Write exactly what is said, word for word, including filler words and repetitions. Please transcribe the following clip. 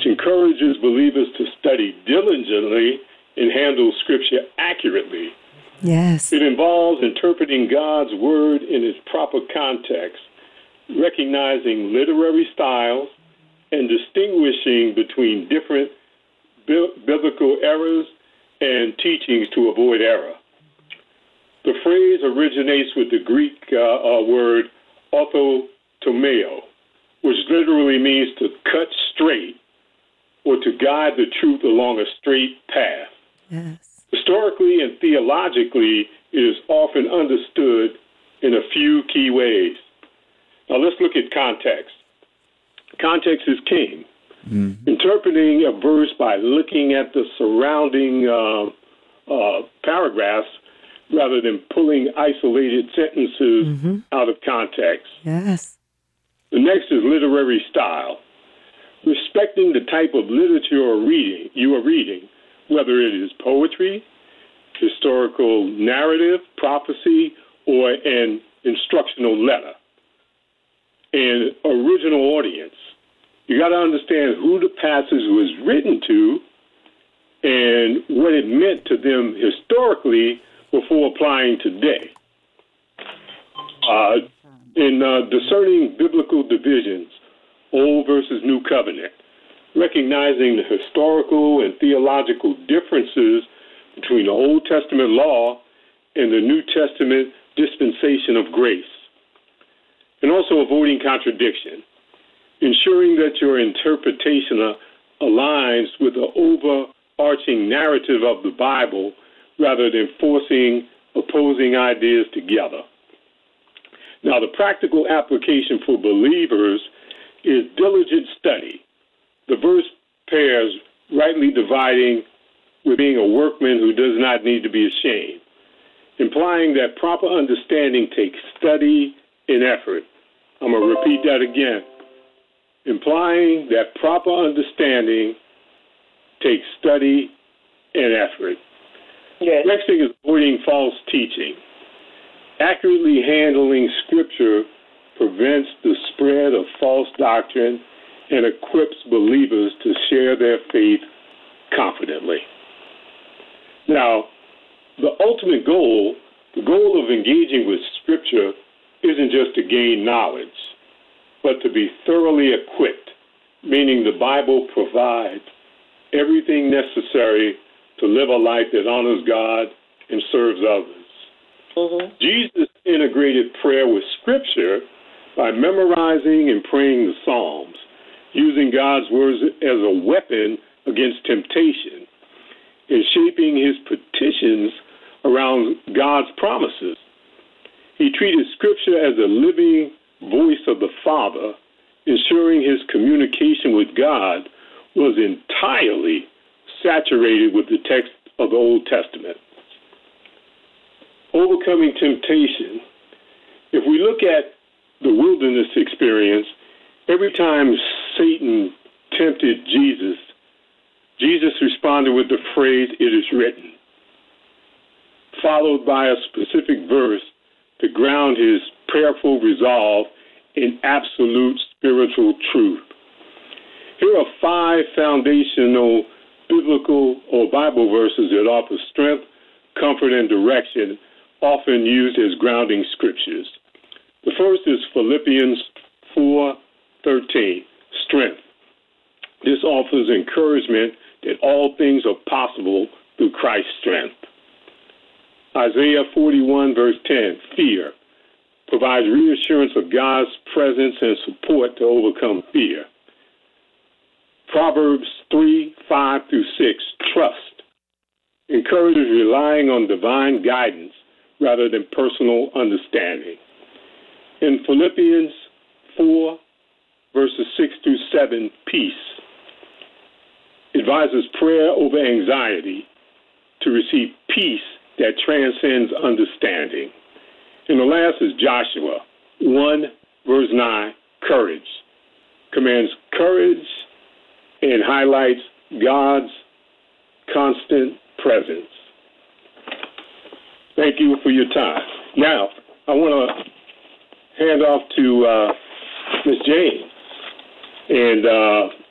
encourages believers to study diligently and handle Scripture accurately. Yes. It involves interpreting God's Word in its proper context, recognizing literary styles, and distinguishing between different bi- biblical errors and teachings to avoid error. The phrase originates with the Greek uh, uh, word orthotomeo, which literally means to cut straight or to guide the truth along a straight path. Yes. Historically and theologically, it is often understood in a few key ways. Now let's look at context. Context is king. Mm-hmm. Interpreting a verse by looking at the surrounding uh, uh, paragraphs rather than pulling isolated sentences mm-hmm. out of context. Yes. The next is literary style. Respecting the type of literature or reading you are reading, whether it is poetry, historical narrative, prophecy, or an instructional letter. And original audience. You got to understand who the passage was written to and what it meant to them historically before applying today. Uh, in uh, discerning biblical divisions, Old versus New Covenant, recognizing the historical and theological differences between the Old Testament law and the New Testament dispensation of grace, and also avoiding contradiction, ensuring that your interpretation uh, aligns with the overarching narrative of the Bible rather than forcing opposing ideas together. Now, the practical application for believers is diligent study. The verse pairs rightly dividing with being a workman who does not need to be ashamed, implying that proper understanding takes study and effort. I'm going to repeat that again. Implying that proper understanding takes study and effort. Yes. Next thing is avoiding false teaching. Accurately handling Scripture prevents the spread of false doctrine and equips believers to share their faith confidently. Now, the ultimate goal, the goal of engaging with Scripture isn't just to gain knowledge, but to be thoroughly equipped, meaning the Bible provides everything necessary to live a life that honors God and serves others. Mm-hmm. Jesus integrated prayer with Scripture by memorizing and praying the Psalms, using God's words as a weapon against temptation, and shaping his petitions around God's promises. He treated Scripture as a living voice of the Father, ensuring his communication with God was entirely saturated with the text of the Old Testament. Overcoming temptation. If we look at the wilderness experience, every time Satan tempted Jesus, Jesus responded with the phrase, "It is written," followed by a specific verse to ground his prayerful resolve in absolute spiritual truth. Here are five foundational biblical or Bible verses that offer strength, comfort, and direction, often used as grounding scriptures. The first is Philippians four thirteen, strength. This offers encouragement that all things are possible through Christ's strength. Isaiah forty-one, verse ten, fear, provides reassurance of God's presence and support to overcome fear. Proverbs three, five through six, trust, encourages relying on divine guidance rather than personal understanding. In Philippians four, verses six through seven, peace, advises prayer over anxiety to receive peace that transcends understanding. And the last is Joshua one, verse nine, courage, commands courage and highlights God's constant presence. Thank you for your time. Now, I want to hand off to uh, Miz Jane, and uh,